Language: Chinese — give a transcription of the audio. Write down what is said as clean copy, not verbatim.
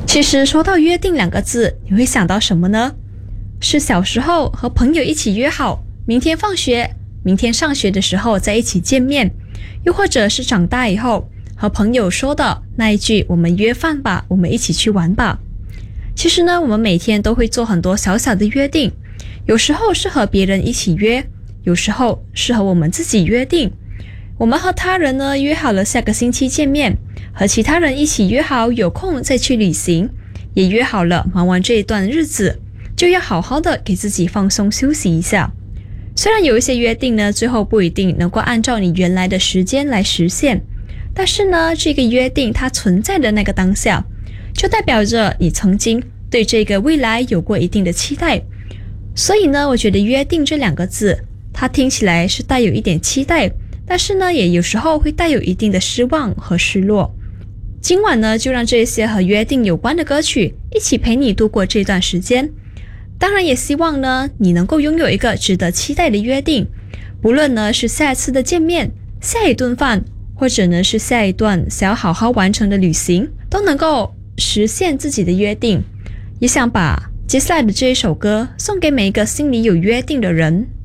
其实说到约定两个字，你会想到什么呢？是小时候和朋友一起约好，明天放学、明天上学的时候在一起见面，又或者是长大以后和朋友说的那一句“我们约饭吧，我们一起去玩吧”。其实呢，我们每天都会做很多小小的约定，有时候是和别人一起约，有时候是和我们自己约定。我们和他人呢约好了下个星期见面，和其他人一起约好有空再去旅行，也约好了忙完这一段日子就要好好的给自己放松休息一下。虽然有一些约定呢最后不一定能够按照你原来的时间来实现，但是呢这个约定它存在的那个当下，就代表着你曾经对这个未来有过一定的期待。所以呢我觉得约定这两个字，它听起来是带有一点期待，但是呢也有时候会带有一定的失望和失落。今晚呢就让这些和约定有关的歌曲一起陪你度过这段时间。当然也希望呢你能够拥有一个值得期待的约定，不论呢是下一次的见面、下一顿饭，或者呢是下一段想要好好完成的旅行，都能够实现自己的约定。也想把接下来的这一首歌送给每一个心里有约定的人。